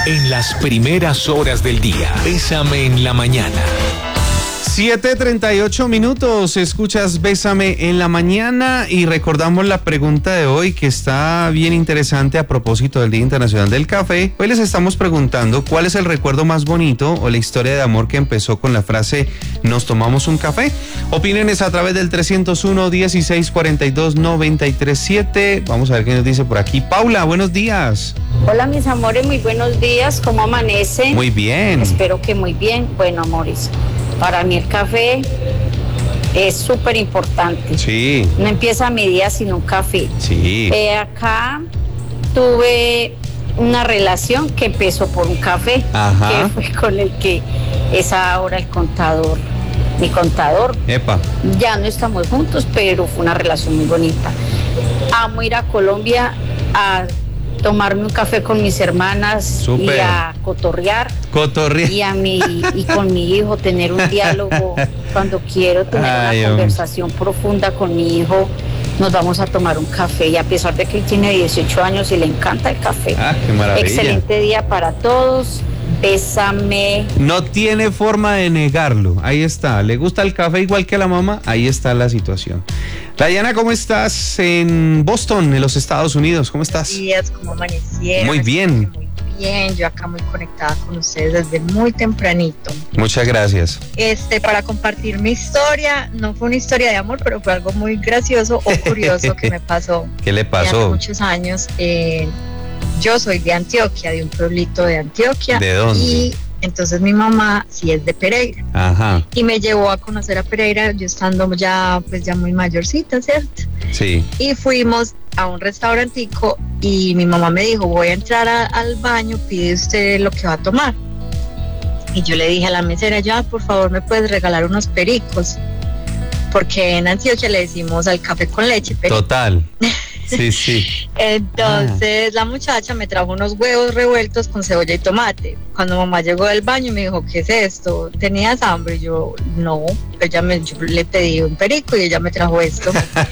En las primeras horas del día. Bésame en la mañana. 7:38, escuchas Bésame en la mañana y recordamos la pregunta de hoy que está bien interesante a propósito del Día Internacional del Café. Hoy les estamos preguntando cuál es el recuerdo más bonito o la historia de amor que empezó con la frase ¿nos tomamos un café? Opiniones a través del 301-1642-937. Vamos a ver qué nos dice por aquí. Paula, buenos días. Hola mis amores, muy buenos días, ¿cómo amanecen? Muy bien. Espero que muy bien. Bueno, amores, para mí el café es súper importante. Sí. No empieza mi día sin un café. Sí. Acá tuve una relación que empezó por un café. Ajá. Que fue con el que es ahora el contador. Mi contador. Epa. Ya no estamos juntos, pero fue una relación muy bonita. Amo ir a Colombia a tomarme un café con mis hermanas. Súper. Y a cotorrear. Y con mi hijo tener un diálogo. Cuando quiero tener una conversación profunda con mi hijo, nos vamos a tomar un café. Y a pesar de que él tiene 18 años y le encanta el café. Qué maravilla. Excelente día para todos. Bésame. No tiene forma de negarlo. Ahí está. ¿Le gusta el café igual que a la mamá? Ahí está la situación. Dayana, ¿cómo estás en Boston, en los Estados Unidos? ¿Cómo estás? Buenos días, ¿cómo amanecieron? Muy bien. Muy bien, yo acá muy conectada con ustedes desde muy tempranito. Muchas gracias. Para compartir mi historia, no fue una historia de amor, pero fue algo muy gracioso o curioso que me pasó. ¿Qué le pasó? Hace muchos años. Yo soy de Antioquia, de un pueblito de Antioquia. ¿De dónde? Y entonces mi mamá sí es de Pereira. Ajá. Y me llevó a conocer a Pereira, yo estando ya muy mayorcita, ¿cierto? Sí. Y fuimos a un restaurantico y mi mamá me dijo, voy a entrar al baño, pide usted lo que va a tomar. Y yo le dije a la mesera, ya, por favor, ¿me puedes regalar unos pericos? Porque en Antioquia le decimos al café con leche, perico. Total. Sí, sí. Entonces la muchacha me trajo unos huevos revueltos con cebolla y tomate. Cuando mamá llegó del baño me dijo, ¿qué es esto? ¿Tenías hambre? Y yo, no. Yo le pedí un perico y ella me trajo esto.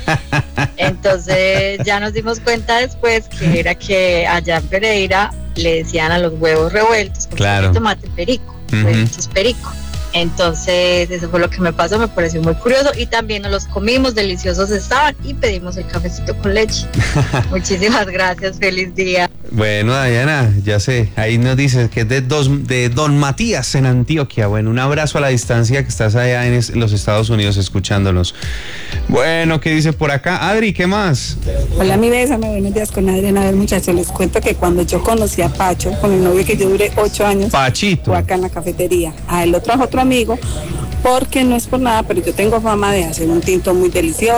Entonces ya nos dimos cuenta después que era que allá en Pereira le decían a los huevos revueltos con cebolla y tomate perico. Huevitos perico. Entonces eso fue lo que me pasó, me pareció muy curioso y también nos los comimos, deliciosos estaban y pedimos el cafecito con leche. Muchísimas gracias, feliz día. Bueno, Dayana, ya sé, ahí nos dices que es de Don Matías en Antioquia. Bueno, un abrazo a la distancia que estás allá en los Estados Unidos escuchándonos. Bueno, ¿qué dice por acá? Adri, ¿qué más? Hola, mi Bésame, buenos días con Adriana. A ver, muchachos, les cuento que cuando yo conocí a Pacho, con el novio que yo duré 8 años, Pachito, fue acá en la cafetería. A él lo trajo otro amigo, porque no es por nada, pero yo tengo fama de hacer un tinto muy delicioso.